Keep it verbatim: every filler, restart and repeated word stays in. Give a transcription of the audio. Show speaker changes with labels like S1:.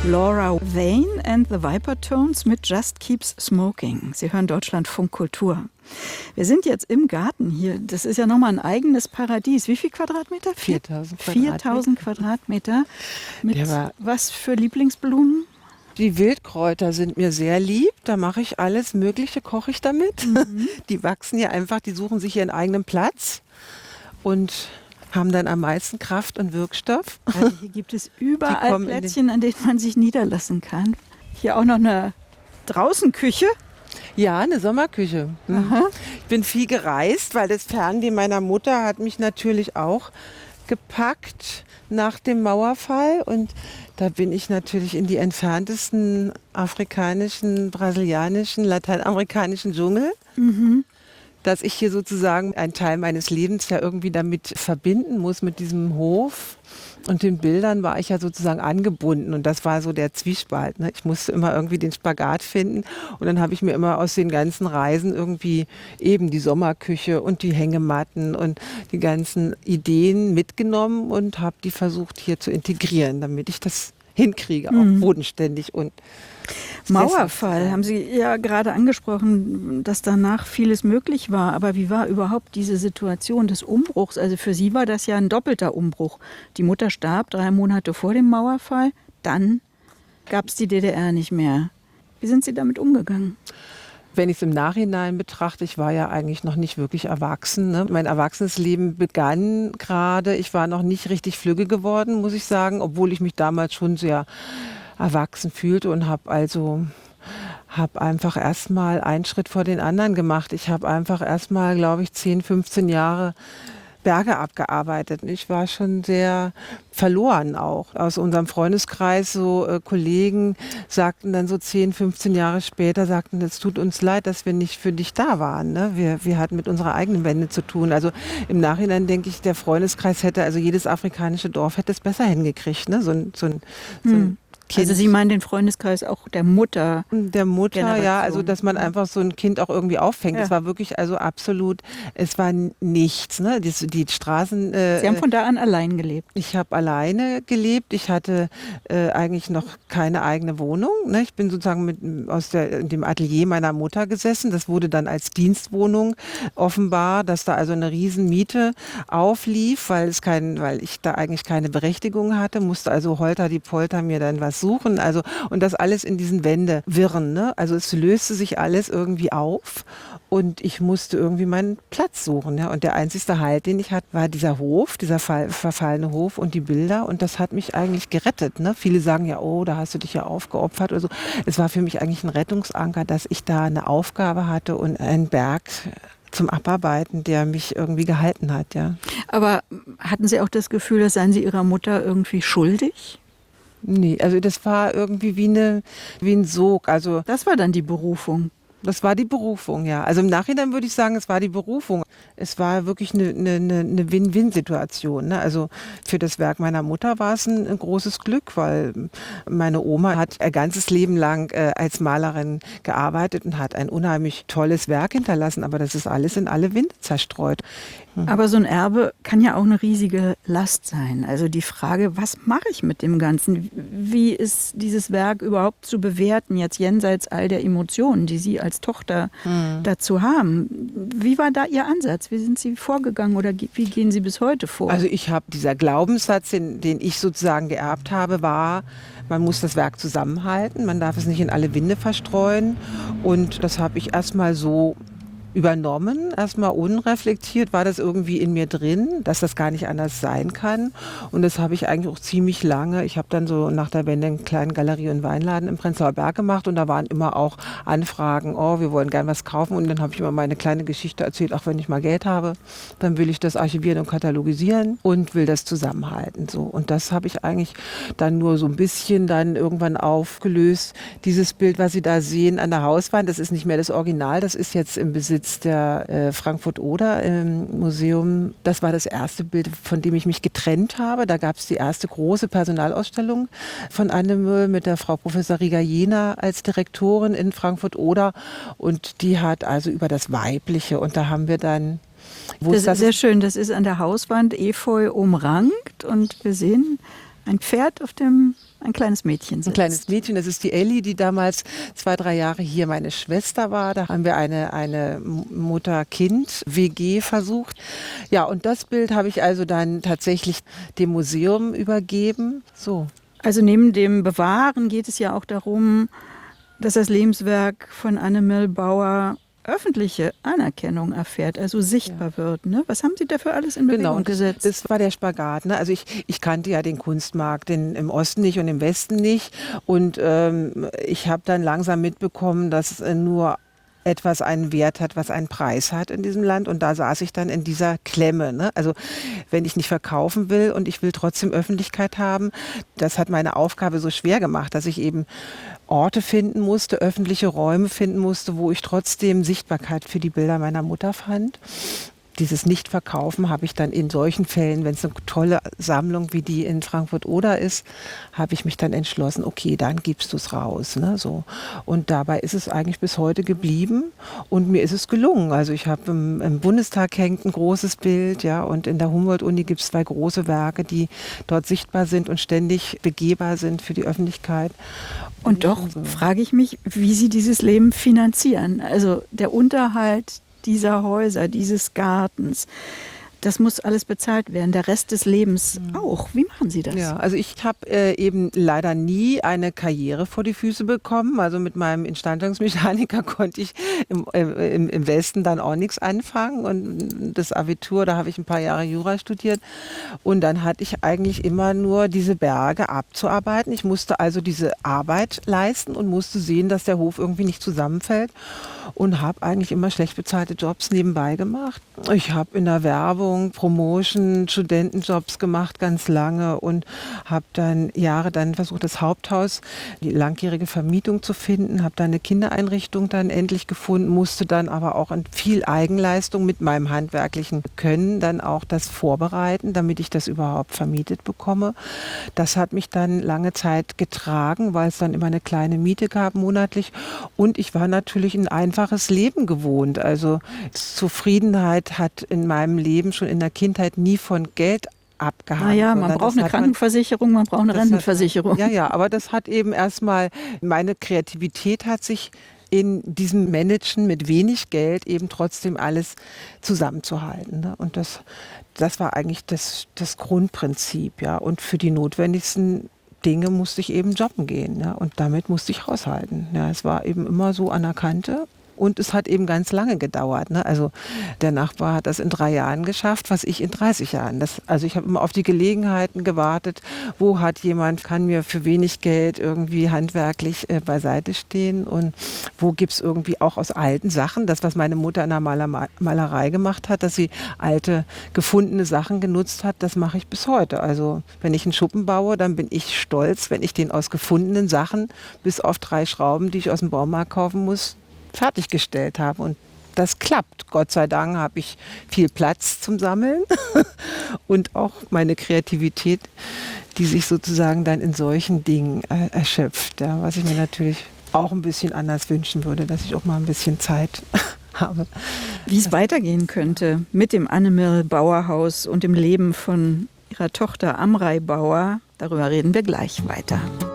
S1: Laura Vane and the Viper Tones mit Just Keeps Smoking. Sie hören Deutschlandfunk Kultur. Wir sind jetzt im Garten hier. Das ist ja nochmal ein eigenes Paradies. Wie viel Quadratmeter?
S2: viertausend Quadratmeter.
S1: viertausend Quadratmeter. Mit
S2: Der war-
S1: was für Lieblingsblumen?
S2: Die Wildkräuter sind mir sehr lieb. Da mache ich alles Mögliche, koche ich damit.
S1: Mhm.
S2: Die wachsen hier einfach, die suchen sich ihren eigenen Platz und haben dann am meisten Kraft und Wirkstoff.
S1: Also hier gibt es überall
S2: kommen in den-
S1: Plätzchen, an denen man sich niederlassen kann. Hier auch noch eine Draußenküche.
S2: Ja, eine Sommerküche. Hm.
S1: Aha.
S2: Ich bin viel gereist, weil das Fernweh meiner Mutter hat mich natürlich auch gepackt nach dem Mauerfall. Und da bin ich natürlich in die entferntesten afrikanischen, brasilianischen, lateinamerikanischen Dschungel.
S1: Mhm.
S2: Dass ich hier sozusagen einen Teil meines Lebens ja irgendwie damit verbinden muss, mit diesem Hof. Und den Bildern war ich ja sozusagen angebunden und das war so der Zwiespalt. Ne? Ich musste immer irgendwie den Spagat finden und dann habe ich mir immer aus den ganzen Reisen irgendwie eben die Sommerküche und die Hängematten und die ganzen Ideen mitgenommen und habe die versucht hier zu integrieren, damit ich das hinkriege, auch
S1: Mhm.
S2: bodenständig und
S1: Mauerfall, haben Sie ja gerade angesprochen, dass danach vieles möglich war. Aber wie war überhaupt diese Situation des Umbruchs? Also für Sie war das ja ein doppelter Umbruch. Die Mutter starb drei Monate vor dem Mauerfall, dann gab es die D D R nicht mehr. Wie sind Sie damit umgegangen?
S2: Wenn ich es im Nachhinein betrachte, ich war ja eigentlich noch nicht wirklich erwachsen. Ne? Mein Erwachsenenleben begann gerade. Ich war noch nicht richtig flügge geworden, muss ich sagen, obwohl ich mich damals schon sehr erwachsen fühlte und habe also habe einfach erstmal einen Schritt vor den anderen gemacht. Ich habe einfach erstmal, glaube ich, zehn, fünfzehn Jahre Berge abgearbeitet. Ich war schon sehr verloren auch. Aus unserem Freundeskreis, so äh, Kollegen sagten dann so zehn, fünfzehn Jahre später, sagten, es tut uns leid, dass wir nicht für dich da waren. Ne? Wir, wir hatten mit unserer eigenen Wende zu tun. Also im Nachhinein denke ich, der Freundeskreis hätte, also jedes afrikanische Dorf hätte es besser hingekriegt. Ne? So ein, so ein, so ein
S1: Hm.
S2: Kind.
S1: Also Sie meinen den Freundeskreis auch der Mutter?
S2: Der Mutter,
S1: Generation.
S2: ja, also dass man einfach so ein Kind auch irgendwie auffängt.
S1: Ja.
S2: Es war wirklich also absolut, es war nichts. Ne? Die, die Straßen. Äh,
S1: Sie haben von da an allein gelebt.
S2: Ich habe alleine gelebt. Ich hatte äh, eigentlich noch keine eigene Wohnung. Ne? Ich bin sozusagen mit, aus der, in dem Atelier meiner Mutter gesessen. Das wurde dann als Dienstwohnung offenbar, dass da also eine Riesenmiete auflief, weil es kein, weil ich da eigentlich keine Berechtigung hatte. Musste also holter die Polter mir dann was suchen. Also, und das alles in diesen Wendewirren. Ne? Also es löste sich alles irgendwie auf und ich musste irgendwie meinen Platz suchen. Ja? Und der einzigste Halt, den ich hatte, war dieser Hof, dieser fall, verfallene Hof und die Bilder. Und das hat mich eigentlich gerettet. Ne? Viele sagen ja, oh, da hast du dich ja aufgeopfert oder so. Es war für mich eigentlich ein Rettungsanker, dass ich da eine Aufgabe hatte und einen Berg zum Abarbeiten, der mich irgendwie gehalten hat. Ja.
S1: Aber hatten Sie auch das Gefühl, dass seien Sie Ihrer Mutter irgendwie schuldig?
S2: Nee, also das war irgendwie wie, eine, wie ein Sog. Also
S1: Das war dann die Berufung.
S2: das war die Berufung, ja. Also im Nachhinein würde ich sagen, es war die Berufung. Es war wirklich eine, eine, eine Win-Win-Situation. Ne? Also für das Werk meiner Mutter war es ein, ein großes Glück, weil meine Oma hat ihr ganzes Leben lang äh, als Malerin gearbeitet und hat ein unheimlich tolles Werk hinterlassen. Aber das ist alles in alle Winde zerstreut.
S1: Aber so ein Erbe kann ja auch eine riesige Last sein. Also die Frage, was mache ich mit dem Ganzen? Wie ist dieses Werk überhaupt zu bewerten, jetzt jenseits all der Emotionen, die Sie als Tochter mhm. dazu haben? Wie war da Ihr Ansatz? Wie sind Sie vorgegangen oder wie gehen Sie bis heute vor?
S2: Also ich habe, dieser Glaubenssatz, den, den ich sozusagen geerbt habe, war, man muss das Werk zusammenhalten, man darf es nicht in alle Winde verstreuen. Und das habe ich erstmal so übernommen, erstmal unreflektiert, war das irgendwie in mir drin, dass das gar nicht anders sein kann. Und das habe ich eigentlich auch ziemlich lange. Ich habe dann so nach der Wende einen kleinen Galerie- und Weinladen im Prenzlauer Berg gemacht und da waren immer auch Anfragen, oh, wir wollen gern was kaufen. Und dann habe ich immer meine kleine Geschichte erzählt, auch wenn ich mal Geld habe, dann will ich das archivieren und katalogisieren und will das zusammenhalten. So. Und das habe ich eigentlich dann nur so ein bisschen dann irgendwann aufgelöst. Dieses Bild, was Sie da sehen an der Hauswand, das ist nicht mehr das Original, das ist jetzt im Besitz der äh, Frankfurt-Oder im Museum. Das war das erste Bild, von dem ich mich getrennt habe. Da gab es die erste große Personalausstellung von Anne Müll mit der Frau Professor Riga Jena als Direktorin in Frankfurt-Oder. Und die hat also über das Weibliche. Und da haben wir dann... Wo
S1: das
S2: ist das?
S1: Sehr schön. Das ist an der Hauswand Efeu umrankt. Und wir sehen ein Pferd auf dem ein kleines Mädchen sitzt.
S2: Ein kleines Mädchen, das ist die Elli, die damals zwei, drei Jahre hier meine Schwester war. Da haben wir eine, eine Mutter-Kind-W G versucht. Ja, und das Bild habe ich also dann tatsächlich dem Museum übergeben. So.
S1: Also neben dem Bewahren geht es ja auch darum, dass das Lebenswerk von Annemil Bauer öffentliche Anerkennung erfährt, also sichtbar ja. wird. Ne? Was haben Sie dafür alles in Bewegung
S2: genau,
S1: gesetzt?
S2: Das war der Spagat. Ne? Also ich, ich kannte ja den Kunstmarkt den, im Osten nicht und im Westen nicht. Und ähm, ich habe dann langsam mitbekommen, dass äh, nur etwas einen Wert hat, was einen Preis hat in diesem Land. Und da saß ich dann in dieser Klemme. Ne? Also wenn ich nicht verkaufen will und ich will trotzdem Öffentlichkeit haben, das hat meine Aufgabe so schwer gemacht, dass ich eben Orte finden musste, öffentliche Räume finden musste, wo ich trotzdem Sichtbarkeit für die Bilder meiner Mutter fand. Dieses Nichtverkaufen habe ich dann in solchen Fällen, wenn es eine tolle Sammlung wie die in Frankfurt-Oder ist, habe ich mich dann entschlossen, okay, dann gibst du es raus. Ne, so. Und dabei ist es eigentlich bis heute geblieben und mir ist es gelungen. Also ich habe im, im Bundestag hängt ein großes Bild, ja, und in der Humboldt-Uni gibt es zwei große Werke, die dort sichtbar sind und ständig begehbar sind für die Öffentlichkeit.
S1: Und, und doch so. frage ich mich, wie Sie dieses Leben finanzieren. Also der Unterhalt dieser Häuser, dieses Gartens, das muss alles bezahlt werden, der Rest des Lebens auch. Wie machen Sie das?
S2: Ja, also ich habe äh, eben leider nie eine Karriere vor die Füße bekommen. Also mit meinem Instandhaltungsmechaniker konnte ich im, äh, im, im Westen dann auch nichts anfangen. Und das Abitur, da habe ich ein paar Jahre Jura studiert. Und dann hatte ich eigentlich immer nur diese Berge abzuarbeiten. Ich musste also diese Arbeit leisten und musste sehen, dass der Hof irgendwie nicht zusammenfällt. Und habe eigentlich immer schlecht bezahlte Jobs nebenbei gemacht. Ich habe in der Werbung, Promotion, Studentenjobs gemacht ganz lange und habe dann Jahre dann versucht, das Haupthaus, die langjährige Vermietung zu finden, habe dann eine Kindereinrichtung dann endlich gefunden, musste dann aber auch in viel Eigenleistung mit meinem handwerklichen Können dann auch das vorbereiten, damit ich das überhaupt vermietet bekomme. Das hat mich dann lange Zeit getragen, weil es dann immer eine kleine Miete gab monatlich und ich war natürlich ein einfaches Leben gewohnt. Also Zufriedenheit hat in meinem Leben schon in der Kindheit nie von Geld abgehangen.
S1: Naja, man braucht eine Krankenversicherung, man braucht eine Rentenversicherung.
S2: Hat, ja, ja, aber das hat eben erstmal, meine Kreativität hat sich in diesem Managen mit wenig Geld eben trotzdem alles zusammenzuhalten. Ne? Und das, das war eigentlich das, das Grundprinzip. Ja? Und für die notwendigsten Dinge musste ich eben jobben gehen. Ja? Und damit musste ich haushalten. Ja? Es war eben immer so an der Kante. Und es hat eben ganz lange gedauert. Ne? Also der Nachbar hat das in drei Jahren geschafft, was ich in dreißig Jahren. Das, also ich habe immer auf die Gelegenheiten gewartet, wo hat jemand, kann mir für wenig Geld irgendwie handwerklich äh, beiseite stehen und wo gibt es irgendwie auch aus alten Sachen, das, was meine Mutter in der Maler Malerei gemacht hat, dass sie alte, gefundene Sachen genutzt hat, das mache ich bis heute. Also wenn ich einen Schuppen baue, dann bin ich stolz, wenn ich den aus gefundenen Sachen, bis auf drei Schrauben, die ich aus dem Baumarkt kaufen muss, fertiggestellt habe. Und das klappt. Gott sei Dank habe ich viel Platz zum Sammeln und auch meine Kreativität, die sich sozusagen dann in solchen Dingen äh, erschöpft. Ja, was ich mir natürlich auch ein bisschen anders wünschen würde, dass ich auch mal ein bisschen Zeit habe.
S1: Wie es weitergehen könnte mit dem Annemil Bauer Haus und dem Leben von ihrer Tochter Amrei Bauer, darüber reden wir gleich weiter.